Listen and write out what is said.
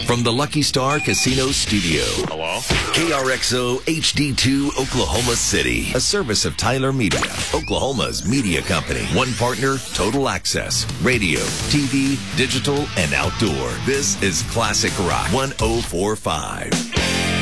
from the Lucky Star Casino Studio. Hello? KRXO HD2 Oklahoma City. A service of Tyler Media, Oklahoma's media company. One partner, Total Access. Radio, TV, digital, and outdoor. This is Classic Rock 1045.